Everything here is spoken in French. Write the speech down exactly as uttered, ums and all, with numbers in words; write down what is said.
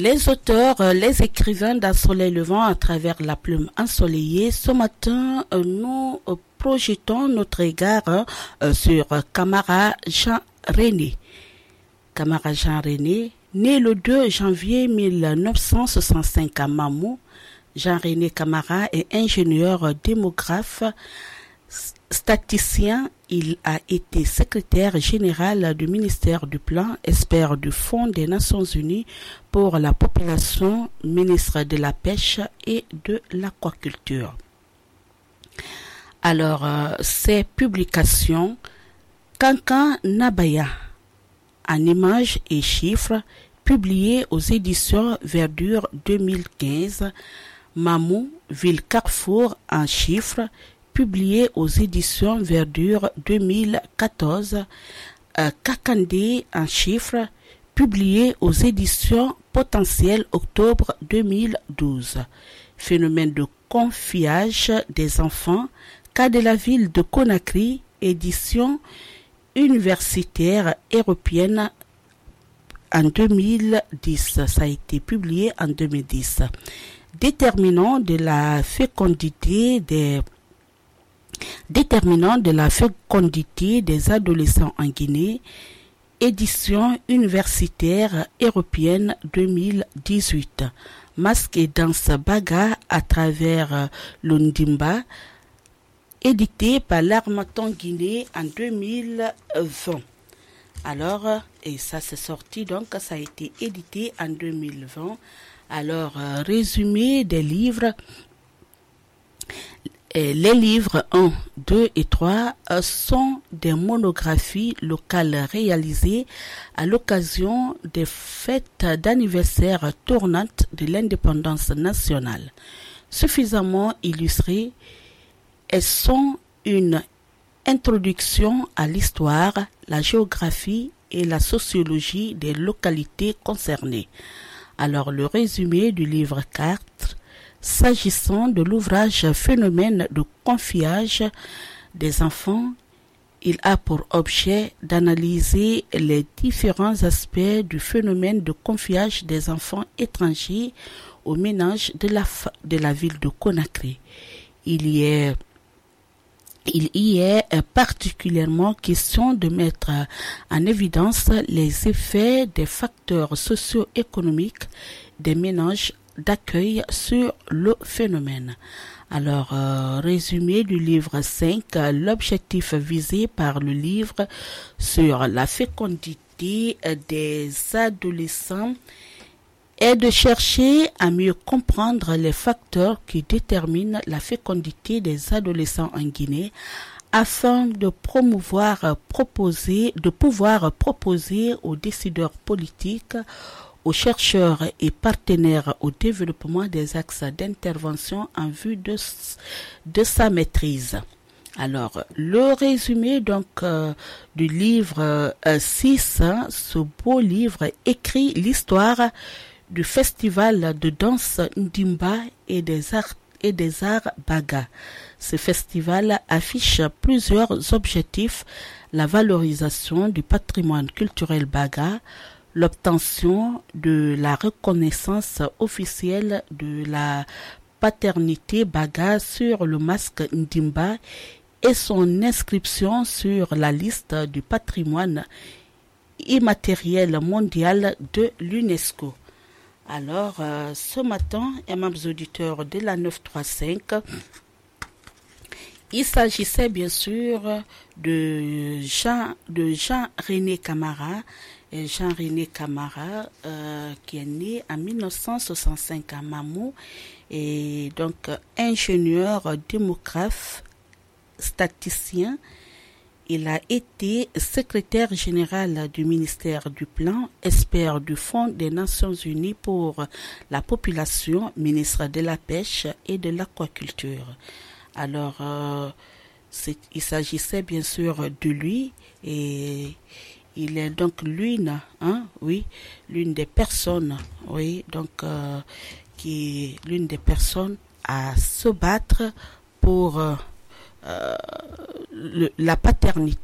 Les auteurs, euh, les écrivains d'un soleil levant à travers la plume ensoleillée. Ce matin, euh, nous euh, projetons notre égard euh, sur euh, Camara Jean René. Camara Jean René, né le deux janvier mille neuf cent soixante-cinq à Mamou, Jean-René Camara est ingénieur démographe, statisticien. Il a été secrétaire général du ministère du Plan, expert du Fonds des Nations Unies pour la population, ministre de la Pêche et de l'Aquaculture. Alors, euh, ces publications, Kankan Nabaya, en images et chiffres, publiées aux éditions Verdure deux mille quinze, Mamou, ville carrefour en chiffres, publié aux éditions Verdure deux mille quatorze, euh, Kakandé en chiffres, publié aux éditions Potentiel octobre deux mille douze. Phénomène de confiage des enfants, cas de la ville de Conakry, édition universitaire européenne en deux mille dix. Ça a été publié en deux mille dix. Déterminant de la fécondité des Déterminant de la fécondité des adolescents en Guinée, édition universitaire européenne deux mille dix-huit. Masque et danse baga à travers l'Ondimba, édité par l'Harmattan Guinée en deux mille vingt. Alors, et ça s'est sorti, donc ça a été édité en deux mille vingt. Alors, résumé des livres. Les livres un, deux et trois sont des monographies locales réalisées à l'occasion des fêtes d'anniversaire tournantes de l'indépendance nationale. Suffisamment illustrées, elles sont une introduction à l'histoire, la géographie et la sociologie des localités concernées. Alors, le résumé du livre quatre, s'agissant de l'ouvrage Phénomène de confiage des enfants, il a pour objet d'analyser les différents aspects du phénomène de confiage des enfants étrangers aux ménages de la, de la ville de Conakry. Il y est Il y est particulièrement question de mettre en évidence les effets des facteurs socio-économiques des ménages d'accueil sur le phénomène. Alors, euh, résumé du livre cinq, l'objectif visé par le livre sur la fécondité des adolescents est de chercher à mieux comprendre les facteurs qui déterminent la fécondité des adolescents en Guinée afin de promouvoir, proposer, de pouvoir proposer aux décideurs politiques, aux chercheurs et partenaires au développement des axes d'intervention en vue de, de sa maîtrise. Alors, le résumé donc euh, du livre euh, six, hein, ce beau livre écrit l'histoire du festival de danse Ndimba et des arts et des arts baga. Ce festival affiche plusieurs objectifs: la valorisation du patrimoine culturel baga, l'obtention de la reconnaissance officielle de la paternité baga sur le masque Ndimba et son inscription sur la liste du patrimoine immatériel mondial de l'UNESCO. Alors, euh, ce matin, aimants auditeurs de la neuf cent trente-cinq, il s'agissait bien sûr de Jean, de Jean-René Camara, Jean-René Camara, euh, qui est né en mille neuf cent soixante-cinq à Mamou, et donc ingénieur démographe, statisticien. Il a été secrétaire général du ministère du Plan, expert du Fonds des Nations Unies pour la population, ministre de la Pêche et de l'Aquaculture. Alors, euh, c'est, il s'agissait bien sûr de lui, et il est donc l'une, hein, oui, l'une des personnes, oui, donc euh, qui est l'une des personnes à se battre pour euh, le, la paternité